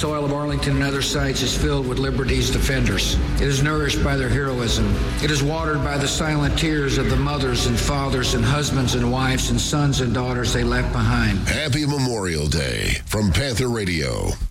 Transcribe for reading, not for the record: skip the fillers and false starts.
soil of Arlington and other sites is filled with liberty's defenders. It is nourished by their heroism. It is watered by the silent tears of the mothers and fathers and husbands and wives and sons and daughters they left behind. Happy Memorial Day from Panther Radio.